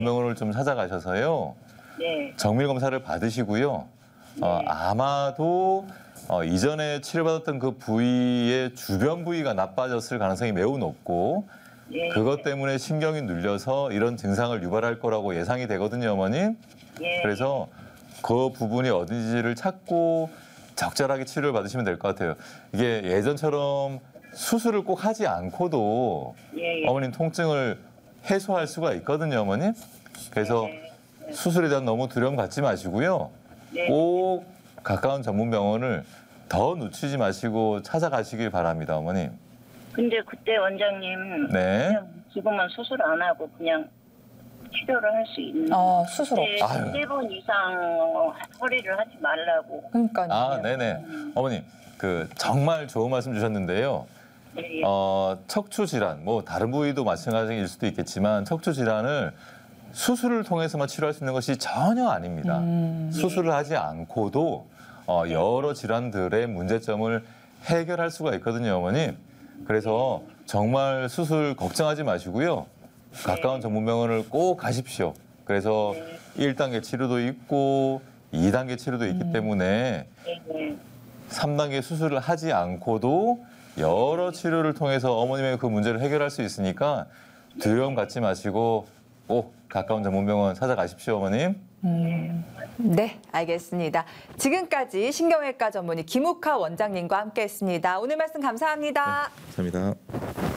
병원을 좀 찾아가셔서요. 네. 정밀 검사를 받으시고요. 아마도 이전에 치료받았던 그 부위의 주변 부위가 나빠졌을 가능성이 매우 높고 예. 그것 때문에 신경이 눌려서 이런 증상을 유발할 거라고 예상이 되거든요, 어머님. 예. 그래서 그 부분이 어딘지를 찾고 적절하게 치료를 받으시면 될 것 같아요. 이게 예전처럼 수술을 꼭 하지 않고도 예. 어머님 통증을 해소할 수가 있거든요, 어머님. 그래서 수술에 대한 너무 두려움 갖지 마시고요. 네. 꼭 가까운 전문 병원을 더 늦추지 마시고 찾아가시길 바랍니다, 어머님. 근데 그때 원장님 네. 그냥 지금은 수술 안 하고 그냥 치료를 할 수 있는 수술 없이. 아유. 3번 이상 허리를 하지 말라고. 그러니까요. 아, 네네. 어머님, 그 정말 좋은 말씀 주셨는데요. 예. 척추 질환, 뭐 다른 부위도 마찬가지일 수도 있겠지만 척추 질환을 수술을 통해서만 치료할 수 있는 것이 전혀 아닙니다. 수술을 하지 않고도 여러 질환들의 문제점을 해결할 수가 있거든요, 어머님. 그래서 정말 수술 걱정하지 마시고요. 가까운 전문병원을 꼭 가십시오. 그래서 1단계 치료도 있고 2단계 치료도 있기 때문에 예. 3단계 수술을 하지 않고도 여러 치료를 통해서 어머님의 그 문제를 해결할 수 있으니까 두려움 갖지 마시고 꼭 가까운 전문병원 찾아가십시오, 어머님. 네, 알겠습니다. 지금까지 신경외과 전문의 김욱하 원장님과 함께했습니다. 오늘 말씀 감사합니다. 감사합니다.